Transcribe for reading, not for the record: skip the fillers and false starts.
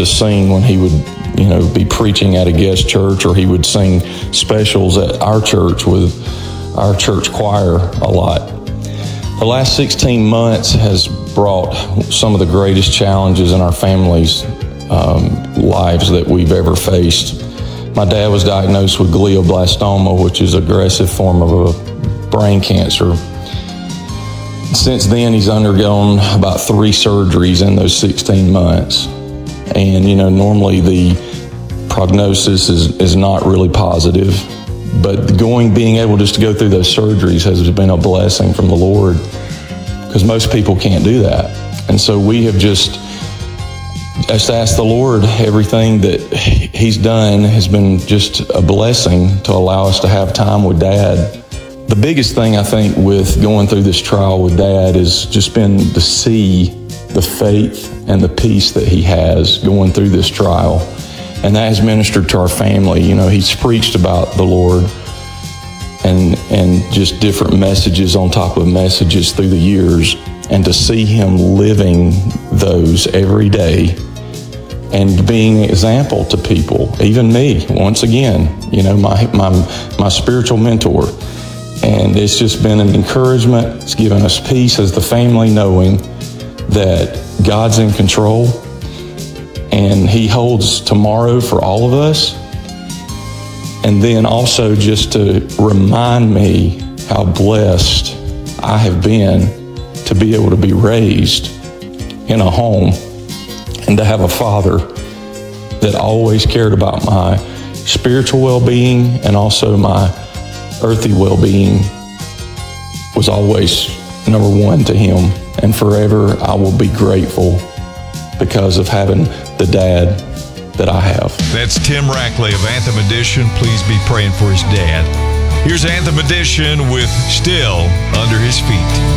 to sing when he would, be preaching at a guest church, or he would sing specials at our church with our church choir a lot. The last 16 months has brought some of the greatest challenges in our family's lives that we've ever faced. My dad was diagnosed with glioblastoma, which is an aggressive form of a brain cancer. Since then, he's undergone about 3 surgeries in those 16 months. And, normally the prognosis is not really positive, but being able just to go through those surgeries has been a blessing from the Lord, because most people can't do that. And so we have just asked the Lord. Everything that he's done has been just a blessing to allow us to have time with Dad. The biggest thing I think with going through this trial with Dad has just been to see the faith and the peace that he has going through this trial. And that has ministered to our family. He's preached about the Lord and just different messages on top of messages through the years. And to see him living those every day and being an example to people, even me, once again, my spiritual mentor. And it's just been an encouragement. It's given us peace as the family, knowing that God's in control and he holds tomorrow for all of us. And then also just to remind me how blessed I have been to be able to be raised in a home and to have a father that always cared about my spiritual well-being and also my earthly well-being, was always number one to him. And forever I will be grateful because of having the dad that I have. That's Tim Rackley of Anthem Edition. Please be praying for his dad. Here's Anthem Edition with Still Under His Feet.